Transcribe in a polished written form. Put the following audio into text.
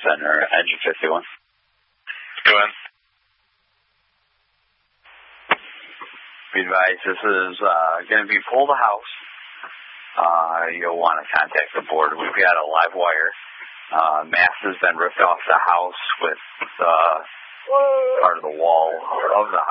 Center, engine 51. Go in. Be advised, this is going to be pull the house. You'll want to contact the board. We've got a live wire. Mast has been ripped off the house with part of the wall of the house.